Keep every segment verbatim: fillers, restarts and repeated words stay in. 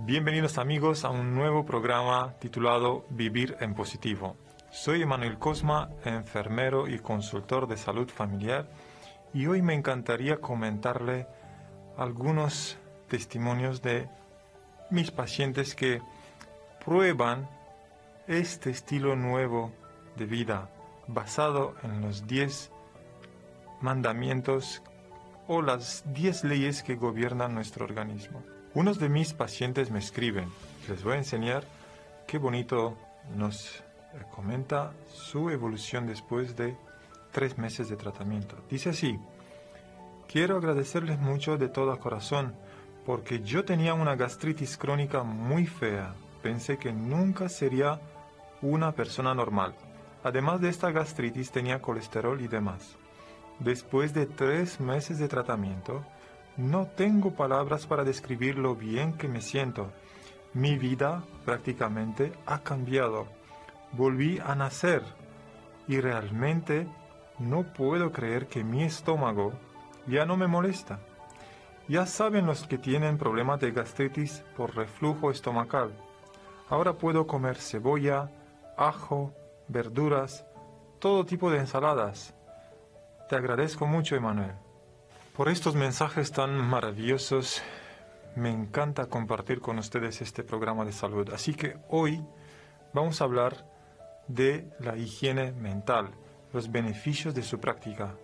Bienvenidos amigos a un nuevo programa titulado Vivir en Positivo. Soy Emanuel Cosma, enfermero y consultor de salud familiar, y hoy me encantaría comentarle algunos testimonios de mis pacientes que prueban este estilo nuevo de vida basado en los diez mandamientos o las diez leyes que gobiernan nuestro organismo. Unos de mis pacientes me escriben, les voy a enseñar qué bonito nos comenta su evolución después de tres meses de tratamiento. Dice así: quiero agradecerles mucho de todo corazón porque yo tenía una gastritis crónica muy fea. Pensé que nunca sería una persona normal. Además de esta gastritis tenía colesterol y demás. Después de tres meses de tratamiento, no tengo palabras para describir lo bien que me siento. Mi vida prácticamente ha cambiado. Volví a nacer y realmente no puedo creer que mi estómago ya no me molesta. Ya saben los que tienen problemas de gastritis por reflujo estomacal. Ahora puedo comer cebolla, ajo, verduras, todo tipo de ensaladas. Te agradezco mucho, Emanuel. Por estos mensajes tan maravillosos, me encanta compartir con ustedes este programa de salud. Así que hoy vamos a hablar de la higiene mental, los beneficios de su práctica.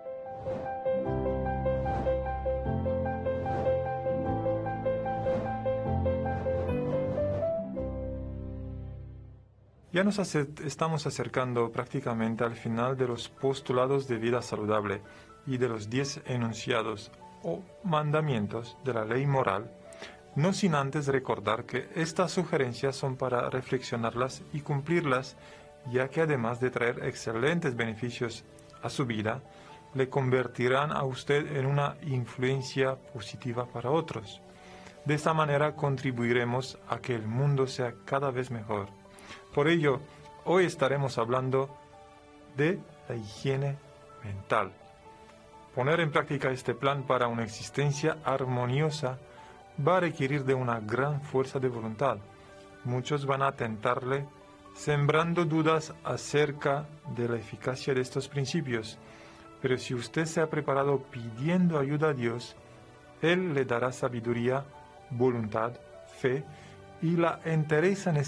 Ya nos acer- estamos acercando prácticamente al final de los postulados de vida saludable y de los diez enunciados o mandamientos de la ley moral, no sin antes recordar que estas sugerencias son para reflexionarlas y cumplirlas, ya que además de traer excelentes beneficios a su vida, le convertirán a usted en una influencia positiva para otros. De esta manera contribuiremos a que el mundo sea cada vez mejor. Por ello, hoy estaremos hablando de la higiene mental. Poner en práctica este plan para una existencia armoniosa va a requerir de una gran fuerza de voluntad. Muchos van a tentarle sembrando dudas acerca de la eficacia de estos principios. Pero si usted se ha preparado pidiendo ayuda a Dios, Él le dará sabiduría, voluntad, fe y la entereza necesaria